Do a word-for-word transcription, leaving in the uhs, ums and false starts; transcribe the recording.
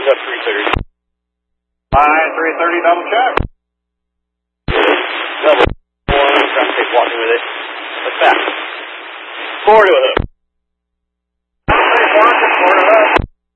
up three thirty. Line three thirty, double check. Double four, trying to take walking with it. What's that? Forward to a hook.